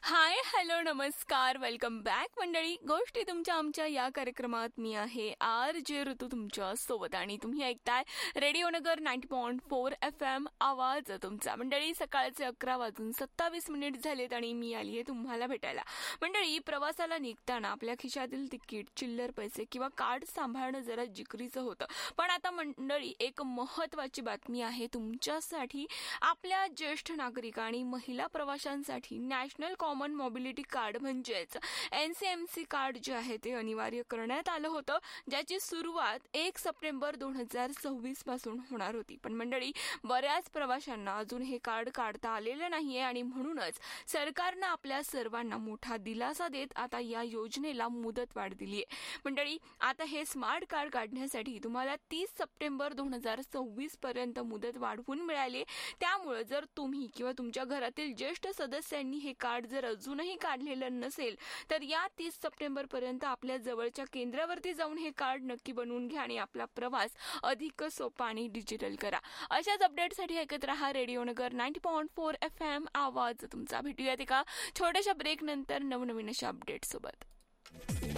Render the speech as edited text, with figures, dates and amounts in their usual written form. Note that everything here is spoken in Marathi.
हाय, हॅलो, नमस्कार, वेलकम बॅक मंडळी. गोष्टी तुमच्या आमच्या या कार्यक्रमात मी आहे RJ ऋतू तुमच्या सोबत आणि तुम्ही ऐकताय रेडिओ नगर 90.4 FM आवाज तुमचा. मंडळी, सकाळचे 11:27 झालेत आणि मी आली आहे तुम्हाला भेटायला. मंडळी, प्रवासाला निघताना आपल्या खिशातील तिकीट, चिल्लर पैसे किंवा कार्ड सांभाळणं जरा जिकरीचं होतं. पण आता मंडळी, एक महत्वाची बातमी आहे तुमच्यासाठी. आपल्या ज्येष्ठ नागरिक आणि महिला प्रवाशांसाठी नॅशनल कॉमन मोबिलिटी कार्ड म्हणजेच NCMC कार्ड जे आहे ते अनिवार्य करण्यात आलं होतं, ज्याची सुरुवात 1 सप्टेंबर 2026 पासून होणार होती. पण मंडळी, बऱ्याच प्रवाशांना अजून हे कार्ड काढता आलेलं नाहीये आणि म्हणूनच सरकारनं आपल्या सर्वांना मोठा दिलासा देत आता या योजनेला मुदतवाढ दिली आहे. मंडळी, आता हे स्मार्ट कार्ड काढण्यासाठी तुम्हाला 30 सप्टेंबर 2026 पर्यंत मुदत वाढवून मिळाली. त्यामुळे जर तुम्ही किंवा तुमच्या घरातील ज्येष्ठ सदस्यांनी हे कार्ड जर अजूनही काढलेलं नसेल तर या 30 सप्टेंबर पर्यंत आपल्या जवळच्या केंद्रावरती जाऊन हे कार्ड नक्की बनवून घ्या आणि आपला प्रवास अधिक सोपा आणि डिजिटल करा. अशाच अपडेटसाठी ऐकत रहा रेडिओ नगर 90.4 FM आवाज तुमचा. भेटूयात एका छोट्याशा ब्रेक नंतर नवनवीन अशा अपडेट सोबत.